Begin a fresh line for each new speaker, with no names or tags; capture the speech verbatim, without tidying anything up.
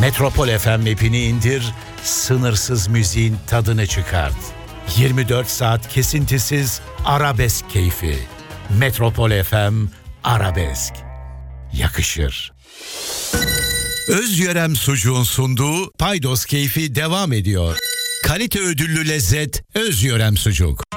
Metropol F M app'ini indir, sınırsız müziğin tadını çıkart. yirmi dört saat kesintisiz arabesk keyfi. Metropol F M Arabesk. Yakışır. Özyörem Sucuğun sunduğu Paydos keyfi devam ediyor. Kalite ödüllü lezzet Özyörem Sucuk.